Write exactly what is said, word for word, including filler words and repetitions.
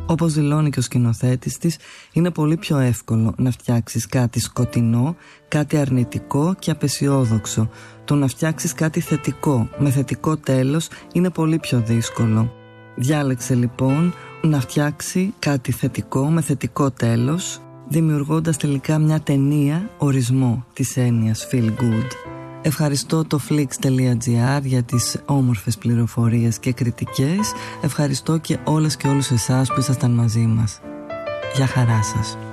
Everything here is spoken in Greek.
Όπως δηλώνει και ο σκηνοθέτης της, είναι πολύ πιο εύκολο να φτιάξεις κάτι σκοτεινό, κάτι αρνητικό και απεσιόδοξο. Το να φτιάξεις κάτι θετικό, με θετικό τέλος, είναι πολύ πιο δύσκολο. Διάλεξε λοιπόν να φτιάξει κάτι θετικό, με θετικό τέλος, δημιουργώντας τελικά μια ταινία ορισμό της έννοιας feel good. Ευχαριστώ το flix.gr για τις όμορφες πληροφορίες και κριτικές. Ευχαριστώ και όλες και όλους εσάς που ήσασταν μαζί μας. Γεια χαρά σας.